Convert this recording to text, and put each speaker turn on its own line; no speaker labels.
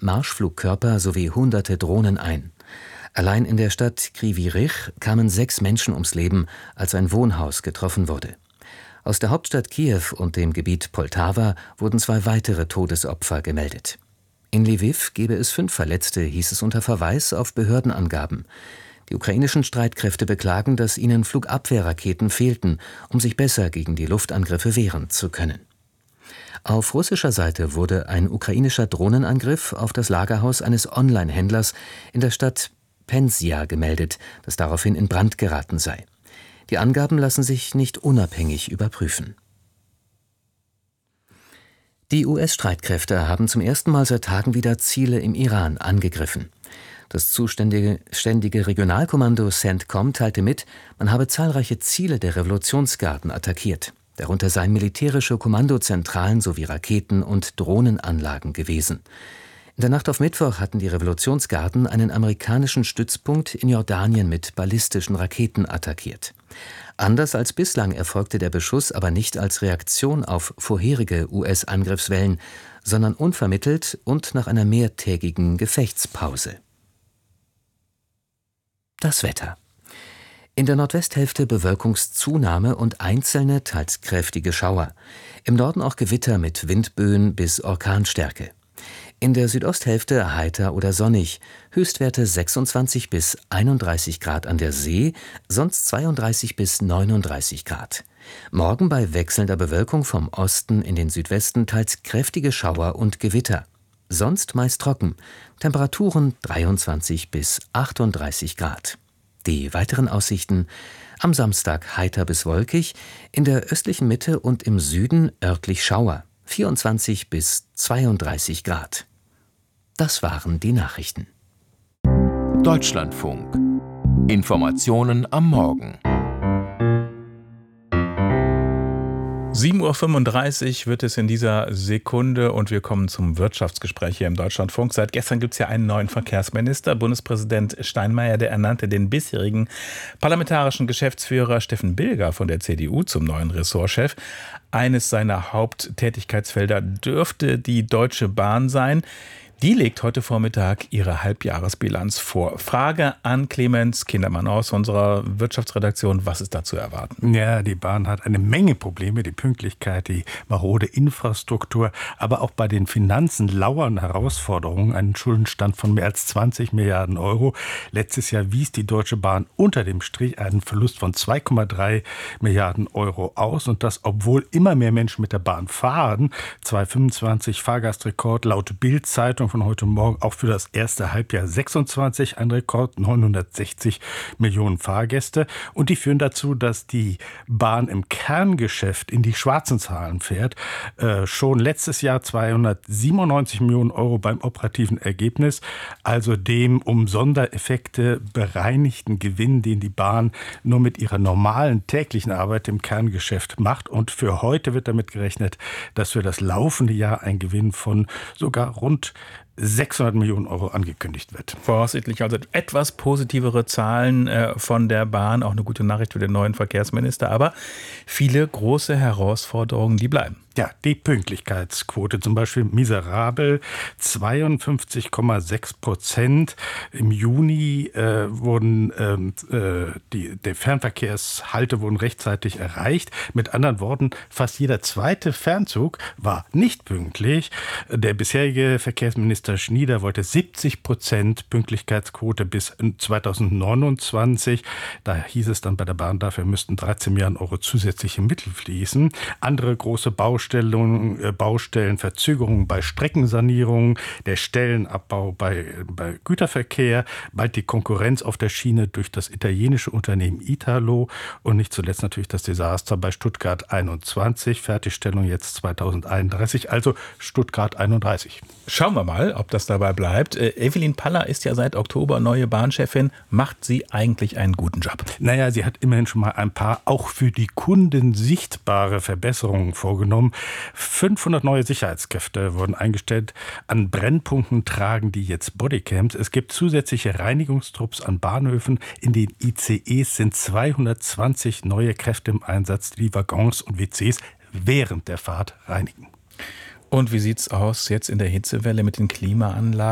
Marschflugkörper sowie hunderte Drohnen ein. Allein in der Stadt Kryvyi Rih kamen 6 Menschen ums Leben, als ein Wohnhaus getroffen wurde. Aus der Hauptstadt Kiew und dem Gebiet Poltawa wurden 2 weitere Todesopfer gemeldet. In Lwiw gebe es 5 Verletzte, hieß es unter Verweis auf Behördenangaben. Die ukrainischen Streitkräfte beklagen, dass ihnen Flugabwehrraketen fehlten, um sich besser gegen die Luftangriffe wehren zu können. Auf russischer Seite wurde ein ukrainischer Drohnenangriff auf das Lagerhaus eines Online-Händlers in der Stadt Pensia gemeldet, das daraufhin in Brand geraten sei. Die Angaben lassen sich nicht unabhängig überprüfen. Die US-Streitkräfte haben zum ersten Mal seit Tagen wieder Ziele im Iran angegriffen. Das zuständige Regionalkommando CENTCOM teilte mit, man habe zahlreiche Ziele der Revolutionsgarden attackiert. Darunter seien militärische Kommandozentralen sowie Raketen- und Drohnenanlagen gewesen. In der Nacht auf Mittwoch hatten die Revolutionsgarden einen amerikanischen Stützpunkt in Jordanien mit ballistischen Raketen attackiert. Anders als bislang erfolgte der Beschuss aber nicht als Reaktion auf vorherige US-Angriffswellen, sondern unvermittelt und nach einer mehrtägigen Gefechtspause. Das Wetter. In der Nordwesthälfte Bewölkungszunahme und einzelne, teils kräftige Schauer. Im Norden auch Gewitter mit Windböen bis Orkanstärke. In der Südosthälfte heiter oder sonnig, Höchstwerte 26 bis 31 Grad an der See, sonst 32 bis 39 Grad. Morgen bei wechselnder Bewölkung vom Osten in den Südwesten teils kräftige Schauer und Gewitter. Sonst meist trocken, Temperaturen 23 bis 38 Grad. Die weiteren Aussichten: am Samstag heiter bis wolkig, in der östlichen Mitte und im Süden örtlich Schauer, 24 bis 32 Grad. Das waren die Nachrichten.
Deutschlandfunk. Informationen am Morgen.
7:35 Uhr wird es in dieser Sekunde und wir kommen zum Wirtschaftsgespräch hier im Deutschlandfunk. Seit gestern gibt es ja einen neuen Verkehrsminister. Bundespräsident Steinmeier, der ernannte den bisherigen parlamentarischen Geschäftsführer Steffen Bilger von der CDU zum neuen Ressortchef. Eines seiner Haupttätigkeitsfelder dürfte die Deutsche Bahn sein. Die legt heute Vormittag ihre Halbjahresbilanz vor. Frage an Clemens Kindermann aus unserer Wirtschaftsredaktion. Was ist da zu erwarten?
Ja, die Bahn hat eine Menge Probleme. Die Pünktlichkeit, die marode Infrastruktur, aber auch bei den Finanzen lauern Herausforderungen. Einen Schuldenstand von mehr als 20 Milliarden Euro. Letztes Jahr wies die Deutsche Bahn unter dem Strich einen Verlust von 2,3 Milliarden Euro aus. Und das, obwohl immer mehr Menschen mit der Bahn fahren. 2025 Fahrgastrekord laut Bild-Zeitung von heute Morgen auch für das erste Halbjahr 26 ein Rekord, 960 Millionen Fahrgäste. Und die führen dazu, dass die Bahn im Kerngeschäft in die schwarzen Zahlen fährt. Schon letztes Jahr 297 Millionen Euro beim operativen Ergebnis, also dem um Sondereffekte bereinigten Gewinn, den die Bahn nur mit ihrer normalen täglichen Arbeit im Kerngeschäft macht. Und für heute wird damit gerechnet, dass für das laufende Jahr ein Gewinn von sogar rund 600 Millionen Euro angekündigt wird.
Voraussichtlich also etwas positivere Zahlen von der Bahn, auch eine gute Nachricht für den neuen Verkehrsminister, aber viele große Herausforderungen, die bleiben.
Ja, die Pünktlichkeitsquote zum Beispiel miserabel, 52,6%. Im Juni wurden die Fernverkehrshalte wurden rechtzeitig erreicht. Mit anderen Worten, fast jeder zweite Fernzug war nicht pünktlich. Der bisherige Verkehrsminister Schnieder wollte 70% Pünktlichkeitsquote bis 2029. Da hieß es dann bei der Bahn, dafür müssten 13 Milliarden Euro zusätzliche Mittel fließen. Andere große Baustellen, Verzögerungen bei Streckensanierungen, der Stellenabbau bei Güterverkehr, bald die Konkurrenz auf der Schiene durch das italienische Unternehmen Italo und nicht zuletzt natürlich das Desaster bei Stuttgart 21, Fertigstellung jetzt 2031, also Stuttgart 31.
Schauen wir mal, ob das dabei bleibt. Evelyn Paller ist ja seit Oktober neue Bahnchefin. Macht sie eigentlich einen guten Job?
Naja, sie hat immerhin schon mal ein paar auch für die Kunden sichtbare Verbesserungen vorgenommen. 500 neue Sicherheitskräfte wurden eingestellt. An Brennpunkten tragen die jetzt Bodycams. Es gibt zusätzliche Reinigungstrupps an Bahnhöfen. In den ICEs sind 220 neue Kräfte im Einsatz, die die Waggons und WCs während der Fahrt reinigen.
Und wie sieht's aus jetzt in der Hitzewelle mit den Klimaanlagen?